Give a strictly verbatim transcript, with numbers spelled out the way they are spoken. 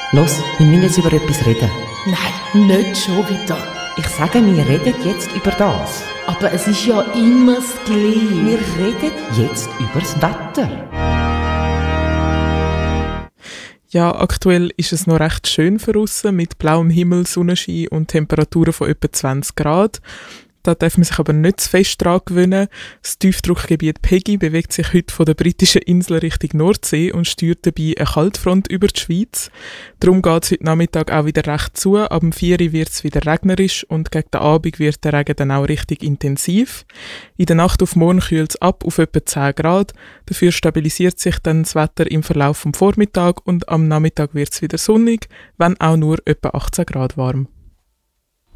Los, wir müssen jetzt über etwas reden. Nein, nicht schon wieder. Ich sage, wir reden jetzt über das. Aber es ist ja immer das Gleiche. Wir reden jetzt über das Wetter. Ja, aktuell ist es noch recht schön für draussen mit blauem Himmel, Sonnenschein und Temperaturen von etwa zwanzig Grad. Da darf man sich aber nicht zu fest dran gewöhnen. Das Tiefdruckgebiet Peggy bewegt sich heute von der britischen Insel Richtung Nordsee und steuert dabei eine Kaltfront über die Schweiz. Darum geht es heute Nachmittag auch wieder recht zu. Ab dem vier Uhr wird es wieder regnerisch und gegen den Abend wird der Regen dann auch richtig intensiv. In der Nacht auf morgen kühlt es ab auf etwa zehn Grad. Dafür stabilisiert sich dann das Wetter im Verlauf vom Vormittag und am Nachmittag wird es wieder sonnig, wenn auch nur etwa achtzehn Grad warm.